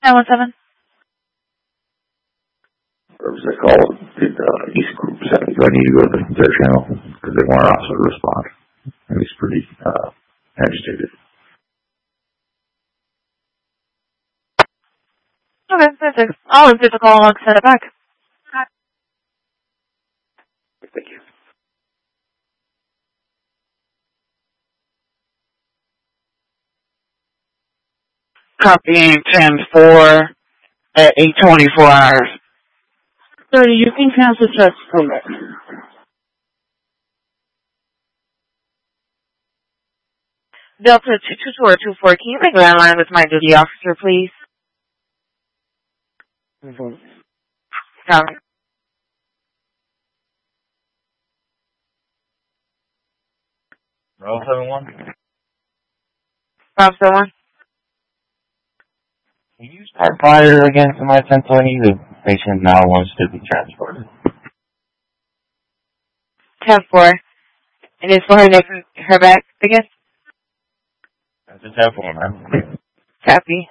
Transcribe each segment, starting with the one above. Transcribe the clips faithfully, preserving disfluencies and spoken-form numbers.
nine one seven. Or was it called the uh, East Group seven? Do I need to go to their channel? Because they want to also respond. And he's pretty uh, agitated. Okay, that's it. I'll insert the call and I'll send it back. Thank you. Copying ten four at eight twenty-four hours. thirty, you can cancel checks from it. Delta two two two or two four, can you make a landline with my duty officer, please? Mm-hmm. Copy. Roll seven one. five seven one. Can you start fire again for my ten twenty? The patient now wants to be transported. ten four. And it's for her neck, her back again? That's a ten four, man. Copy.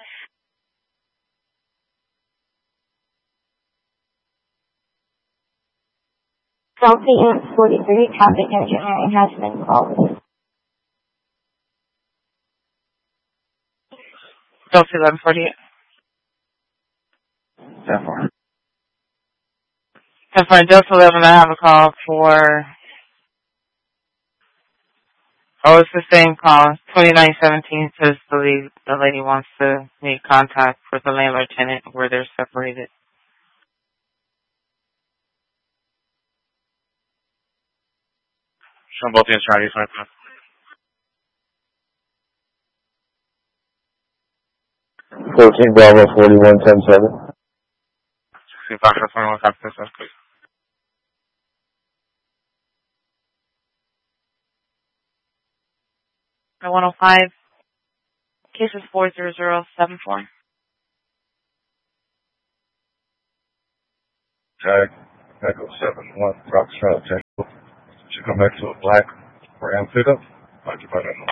Delta eight forty-three, traffic engineering has been called. Delta eleven forty-eight. ten four. ten four, Delta eleven, I have a call for... Oh, it's the same call. twenty-nine seventeen says the lady, the lady wants to make contact with the landlord tenant where they're separated. Show both the instructors, my friend. fourteen Bravo forty-one ten seven. See if I can find one copy this, please. one oh five. Case is four zero zero seven four. Jag, Echo seven one, Rockstrap, Technical. Should come back to a black Ram pickup. Occupied on.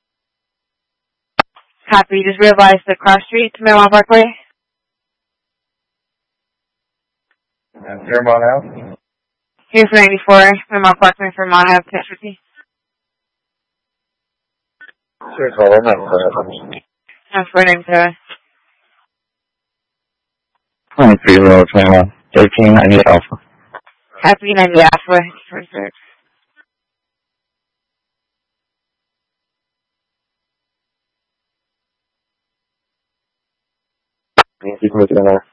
Copy. Just realize the cross street to Miramar Parkway. And Fairmont Ave? Here's ninety-four, Miramar Parkway, Fairmont Ave, Casualty. Sure, call them out for that. That's for ninety-seven. twenty-three, row twenty-one. thirteen, I need alpha. Happy ninety Alpha. Research. You can look at that.